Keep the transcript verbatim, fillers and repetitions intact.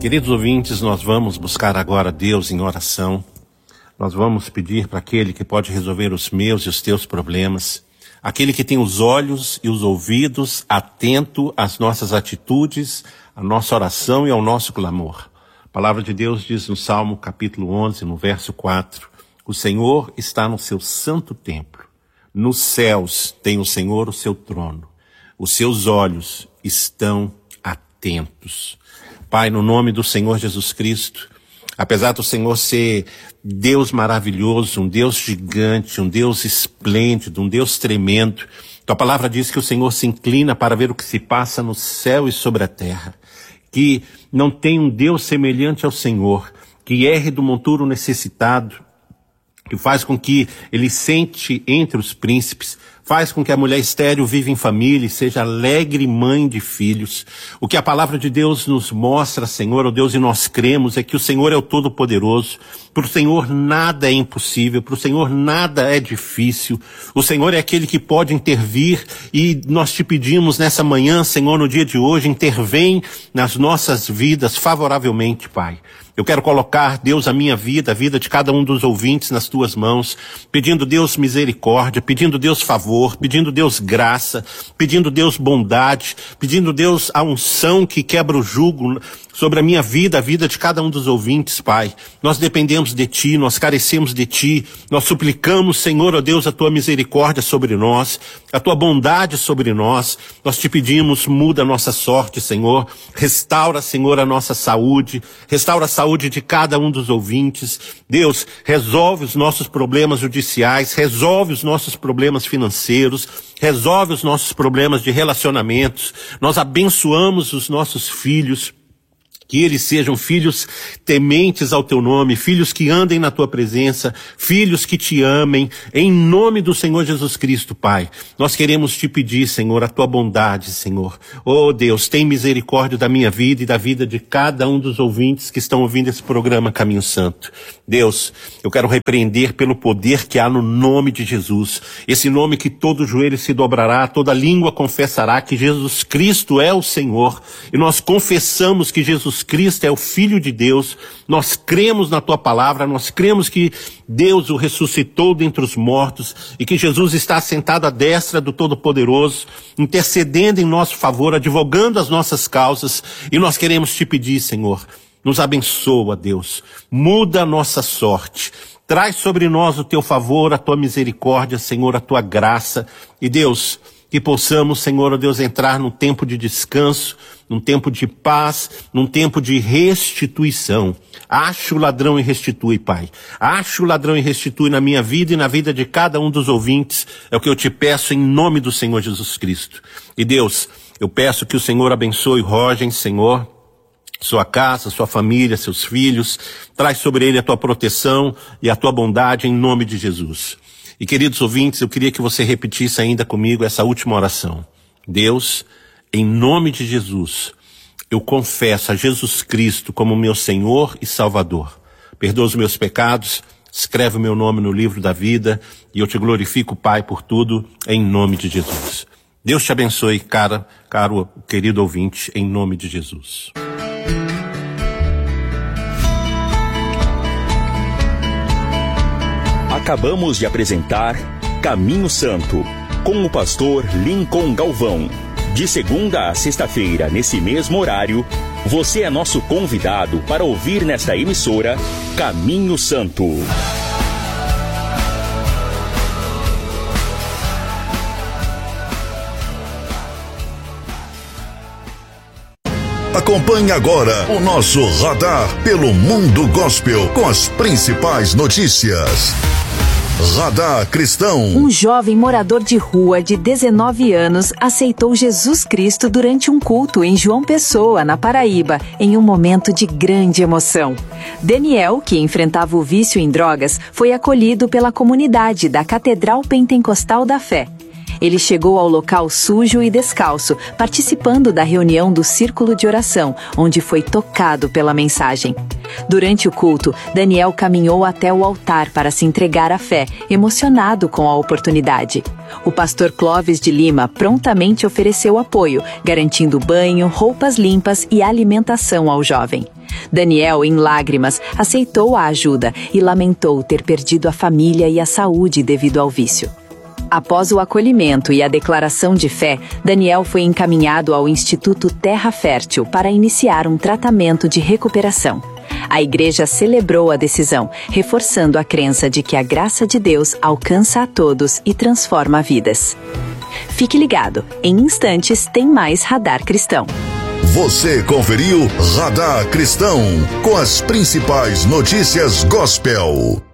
Queridos ouvintes, nós vamos buscar agora Deus em oração. Nós vamos pedir para aquele que pode resolver os meus e os teus problemas, aquele que tem os olhos e os ouvidos atento às nossas atitudes, à nossa oração e ao nosso clamor. A palavra de Deus diz no Salmo capítulo onze, no verso quatro, o Senhor está no seu santo templo. Nos céus tem o Senhor o seu trono. Os seus olhos estão atentos. Pai, no nome do Senhor Jesus Cristo, apesar do Senhor ser Deus maravilhoso, um Deus gigante, um Deus esplêndido, um Deus tremendo, tua palavra diz que o Senhor se inclina para ver o que se passa no céu e sobre a terra, que não tem um Deus semelhante ao Senhor, que erre do monturo necessitado, que faz com que ele sente entre os príncipes, faz com que a mulher estéril viva em família e seja alegre mãe de filhos. O que a palavra de Deus nos mostra, Senhor, ó Deus, e nós cremos, é que o Senhor é o Todo-Poderoso. Para o Senhor nada é impossível, para o Senhor nada é difícil. O Senhor é aquele que pode intervir e nós te pedimos nessa manhã, Senhor, no dia de hoje, intervém nas nossas vidas favoravelmente, Pai. Eu quero colocar, Deus, a minha vida, a vida de cada um dos ouvintes nas tuas mãos, pedindo, Deus, misericórdia, pedindo, Deus, favor, pedindo, Deus, graça, pedindo, Deus, bondade, pedindo, Deus, a unção que quebra o jugo sobre a minha vida, a vida de cada um dos ouvintes, Pai. Nós dependemos de Ti, nós carecemos de Ti, nós suplicamos, Senhor, ó Deus, a Tua misericórdia sobre nós, a Tua bondade sobre nós. Nós te pedimos, muda a nossa sorte, Senhor, restaura, Senhor, a nossa saúde, restaura a saúde de cada um dos ouvintes. Deus, resolve os nossos problemas judiciais, resolve os nossos problemas financeiros, resolve os nossos problemas de relacionamentos. Nós abençoamos os nossos filhos, que eles sejam filhos tementes ao teu nome, filhos que andem na tua presença, filhos que te amem, em nome do Senhor Jesus Cristo, Pai. Nós queremos te pedir, Senhor, a tua bondade, Senhor. Oh Deus, tem misericórdia da minha vida e da vida de cada um dos ouvintes que estão ouvindo esse programa Caminho Santo. Deus, eu quero repreender pelo poder que há no nome de Jesus, esse nome que todo joelho se dobrará, toda língua confessará que Jesus Cristo é o Senhor, e nós confessamos que Jesus Cristo é o Filho de Deus. Nós cremos na tua palavra, nós cremos que Deus o ressuscitou dentre os mortos e que Jesus está sentado à destra do Todo-Poderoso, intercedendo em nosso favor, advogando as nossas causas, e nós queremos te pedir, Senhor, nos abençoa, Deus, muda a nossa sorte, traz sobre nós o teu favor, a tua misericórdia, Senhor, a tua graça, e Deus, que possamos, Senhor, ó Deus, entrar num tempo de descanso, num tempo de paz, num tempo de restituição. Acha o ladrão e restitui, Pai. Acha o ladrão e restitui na minha vida e na vida de cada um dos ouvintes. É o que eu te peço em nome do Senhor Jesus Cristo. E Deus, eu peço que o Senhor abençoe Rogen, Senhor, sua casa, sua família, seus filhos. Traz sobre ele a tua proteção e a tua bondade em nome de Jesus. E queridos ouvintes, eu queria que você repetisse ainda comigo essa última oração. Deus, em nome de Jesus, eu confesso a Jesus Cristo como meu Senhor e Salvador. Perdoa os meus pecados, escreve o meu nome no livro da vida e eu te glorifico, Pai, por tudo, em nome de Jesus. Deus te abençoe, cara, caro, querido ouvinte, em nome de Jesus. Acabamos de apresentar Caminho Santo, com o pastor Lincoln Galvão. De segunda a sexta-feira, nesse mesmo horário, você é nosso convidado para ouvir nesta emissora Caminho Santo. Acompanhe agora o nosso radar pelo Mundo Gospel com as principais notícias. Radar Cristão. Um jovem morador de rua de dezenove anos aceitou Jesus Cristo durante um culto em João Pessoa, na Paraíba, em um momento de grande emoção. Daniel, que enfrentava o vício em drogas, foi acolhido pela comunidade da Catedral Pentecostal da Fé. Ele chegou ao local sujo e descalço, participando da reunião do Círculo de Oração, onde foi tocado pela mensagem. Durante o culto, Daniel caminhou até o altar para se entregar à fé, emocionado com a oportunidade. O pastor Clóvis de Lima prontamente ofereceu apoio, garantindo banho, roupas limpas e alimentação ao jovem. Daniel, em lágrimas, aceitou a ajuda e lamentou ter perdido a família e a saúde devido ao vício. Após o acolhimento e a declaração de fé, Daniel foi encaminhado ao Instituto Terra Fértil para iniciar um tratamento de recuperação. A igreja celebrou a decisão, reforçando a crença de que a graça de Deus alcança a todos e transforma vidas. Fique ligado, em instantes tem mais Radar Cristão. Você conferiu Radar Cristão com as principais notícias gospel.